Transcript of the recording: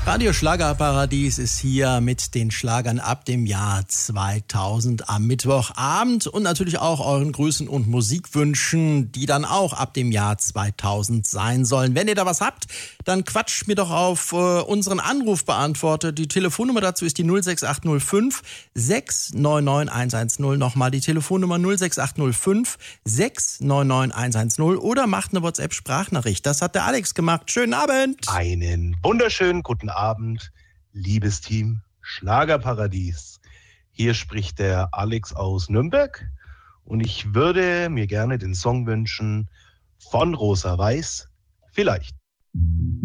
Radio Schlagerparadies ist hier mit den Schlagern ab dem Jahr 2000 am Mittwochabend und natürlich auch euren Grüßen und Musikwünschen, die dann auch ab dem Jahr 2000 sein sollen. Wenn ihr da was habt, dann quatscht mir doch auf unseren Anrufbeantworter. Die Telefonnummer dazu ist die 06805 699 110. Nochmal die Telefonnummer 06805 699 110 oder macht eine WhatsApp-Sprachnachricht. Das hat der Alex gemacht. Schönen Abend. Einen wunderschönen guten Abend, liebes Team Schlagerparadies. Hier spricht der Alex aus Nürnberg und ich würde mir gerne den Song wünschen von Rosa Weiß, vielleicht.